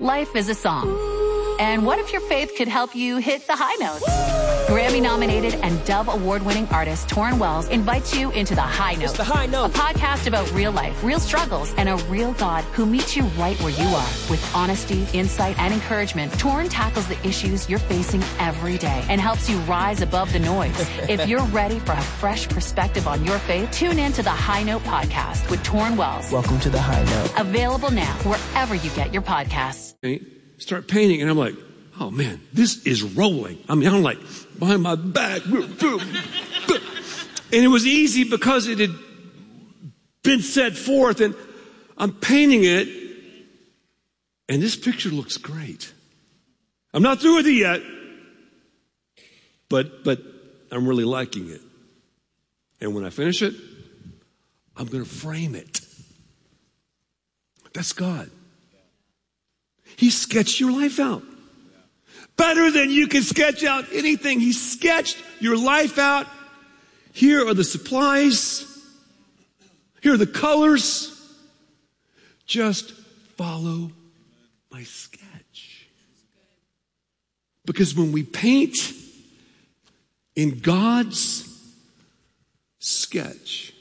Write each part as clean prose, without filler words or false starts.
Life is a song. And what if your faith could help you hit the high notes? Grammy-nominated and Dove Award-winning artist Torrin Wells invites you into The High Note. It's The High Note. A podcast about real life, real struggles, and a real God who meets you right where you are. With honesty, insight, and encouragement, Torrin tackles the issues you're facing every day and helps you rise above the noise. If you're ready for a fresh perspective on your faith, tune in to The High Note podcast with Torrin Wells. Welcome to The High Note. Available now wherever you get your podcasts. Start painting, and I'm like, oh man, this is rolling. I mean, I'm like behind my back. And it was easy because it had been set forth, and I'm painting it, and this picture looks great. I'm not through with it yet, but I'm really liking it. And when I finish it, I'm going to frame it. That's God. He sketched your life out. Better than you can sketch out anything. He sketched your life out. Here are the supplies. Here are the colors. Just follow my sketch. Because when we paint in God's sketch,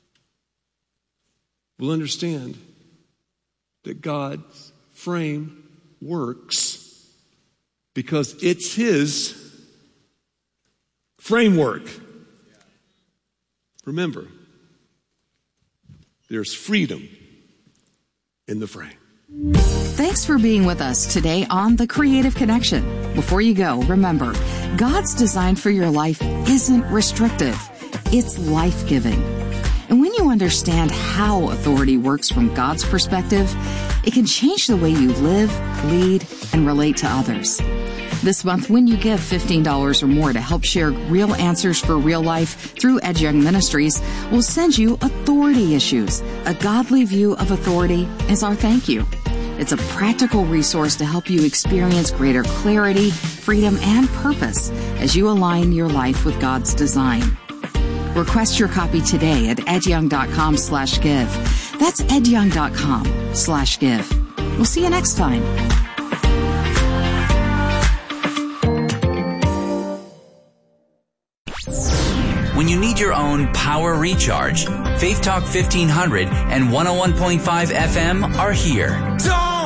we'll understand that God's frame works because it's His framework. Remember, there's freedom in the frame. Thanks for being with us today on The Creative Connection. Before you go, remember, God's design for your life isn't restrictive. It's life-giving. And when you understand how authority works from God's perspective, it can change the way you live, lead, and relate to others. This month, when you give $15 or more to help share real answers for real life through Ed Young Ministries, we'll send you Authority Issues. A godly view of authority is our thank you. It's a practical resource to help you experience greater clarity, freedom, and purpose as you align your life with God's design. Request your copy today at edyoung.com/give. That's edyoung.com/give. We'll see you next time. When you need your own power recharge, Faith Talk 1500 and 101.5 FM are here.